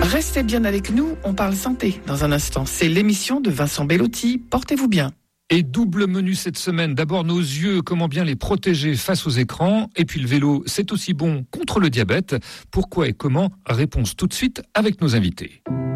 Restez bien avec nous, on parle santé dans un instant. C'est l'émission de Vincent Bellotti. Portez-vous bien. Et double menu cette semaine. D'abord nos yeux, comment bien les protéger face aux écrans. Et puis le vélo, c'est aussi bon contre le diabète. Pourquoi et comment? Réponse tout de suite avec nos invités.